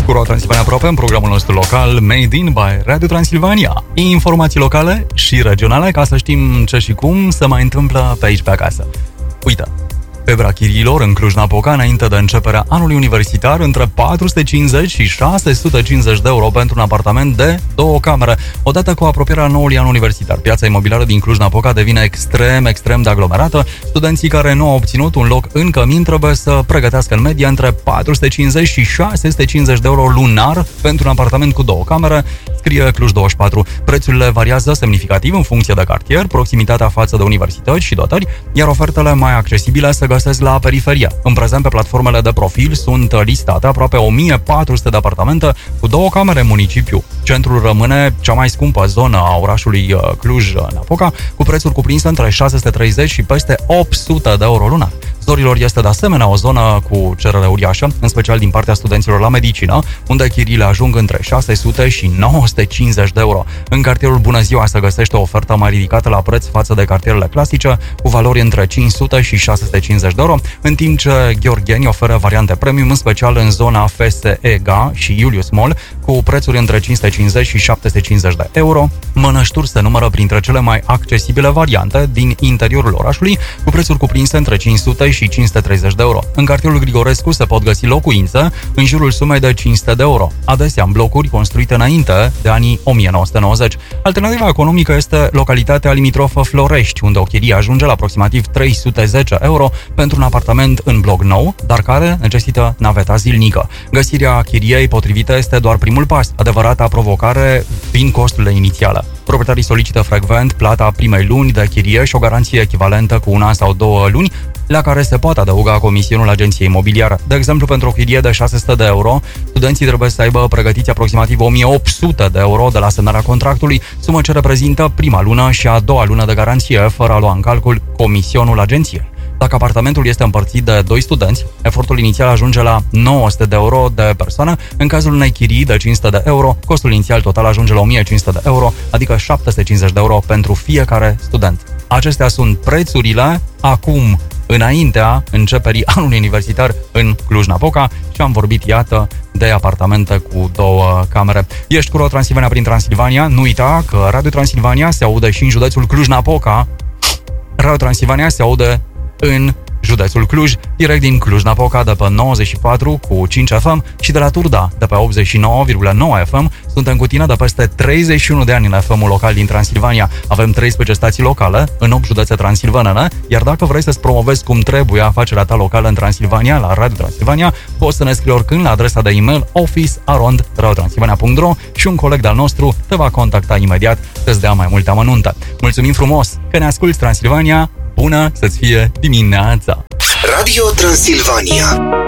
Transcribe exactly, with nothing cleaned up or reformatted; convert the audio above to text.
Cu Roa Transilvania aproape în programul nostru local Made in by Radio Transilvania. Informații locale și regionale ca să știm ce și cum se mai întâmplă pe aici pe acasă. Uite, febra chiriilor în Cluj-Napoca înainte de începerea anului universitar între patru sute cincizeci și șase sute cincizeci de euro pentru un apartament de două camere. Odată cu apropierea noului an universitar, piața imobiliară din Cluj-Napoca devine extrem, extrem de aglomerată. Studenții care nu au obținut un loc în cămin trebuie să pregătească în medie între patru sute cincizeci și șase sute cincizeci de euro lunar pentru un apartament cu două camere, scrie Cluj douăzeci și patru. Prețurile variază semnificativ în funcție de cartier, proximitatea față de universități și dotări, iar ofertele mai accesibile se găsesc la periferie. În prezent, pe platformele de profil sunt listate aproape o mie patru sute de apartamente cu două camere în municipiu. Centrul rămâne cea mai scumpă zonă a orașului Cluj-Napoca, cu prețuri cuprinse între șase sute treizeci și peste opt sute de euro lunar. Zorilor este de asemenea o zonă cu cerere uriașă, în special din partea studenților la medicină, unde chiriile ajung între șase sute și nouă sute cincizeci de euro. În cartierul Bună Ziua se găsește o ofertă mai ridicată la preț față de cartierele clasice, cu valori între cinci sute și șase sute cincizeci de euro, în timp ce Gheorgheni oferă variante premium, în special în zona F S E G A și Iulius Mall, cu prețuri între cinci sute cincizeci și șapte sute cincizeci de euro. Mănășturi se numără printre cele mai accesibile variante din interiorul orașului, cu prețuri cuprinse între cinci sute și cinci sute treizeci de euro. În cartierul Grigorescu se pot găsi locuințe în jurul sumei de cinci sute de euro, adesea în blocuri construite înainte de anii o mie nouă sute nouăzeci. Alternativa economică este localitatea limitrofă Florești, unde o chirie ajunge la aproximativ trei sute zece euro pentru un apartament în bloc nou, dar care necesită naveta zilnică. Găsirea chiriei potrivite este doar primul pas. Adevărata provocare vin costurile inițiale. Proprietarii solicită frecvent plata primei luni de chirie și o garanție echivalentă cu un an sau două luni, la care se poate adăuga comisionul agenției imobiliare. De exemplu, pentru o chirie de șase sute de euro, studenții trebuie să aibă pregătiți aproximativ o mie opt sute de euro de la semnarea contractului, sumă ce reprezintă prima lună și a doua lună de garanție, fără a lua în calcul comisionul agenției. Dacă apartamentul este împărțit de doi studenți, efortul inițial ajunge la nouă sute de euro de persoană. În cazul unei chirii de cinci sute de euro, costul inițial total ajunge la o mie cinci sute de euro, adică șapte sute cincizeci de euro pentru fiecare student. Acestea sunt prețurile acum, înaintea începerii anului universitar în Cluj-Napoca, și am vorbit, iată, de apartamente cu două camere. Ești cu Roa Transilvania prin Transilvania. Nu uita că Radio Transilvania se aude și în județul Cluj-Napoca. Radio Transilvania se aude în județul Cluj, direct din Cluj-Napoca de pe nouăzeci și patru cu cinci F M și de la Turda de pe optzeci și nouă virgulă nouă F M. Suntem cu tine de peste treizeci și unu de ani în F M-ul local din Transilvania. Avem treisprezece stații locale în opt județe transilvanene, iar dacă vrei să-ți promovezi cum trebuie afacerea ta locală în Transilvania, la Radio Transilvania, poți să ne scrii oricând la adresa de e-mail office arond radio transilvania punct ro și un coleg de-al nostru te va contacta imediat să-ți dea mai multe amănunte. Mulțumim frumos că ne asculti, Transilvania! Bună să-ți fie dimineața! Radio Transilvania.